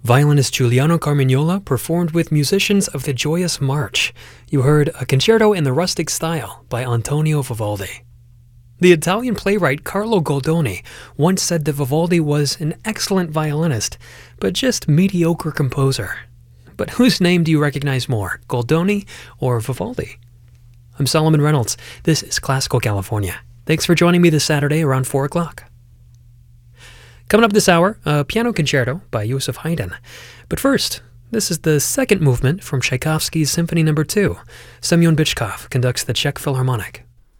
Violinist Giuliano Carmignola performed with musicians of the Joyous March. You heard a concerto in the rustic style by Antonio Vivaldi. The Italian playwright Carlo Goldoni once said that Vivaldi was an excellent violinist, but just mediocre composer. But whose name do you recognize more, Goldoni or Vivaldi? I'm Solomon Reynolds. This is Classical California. Thanks for joining me this Saturday around 4 o'clock. Coming up this hour, a piano concerto by Joseph Haydn. But first, this is the second movement from Tchaikovsky's Symphony No. 2. Semyon Bychkov conducts the Czech Philharmonic.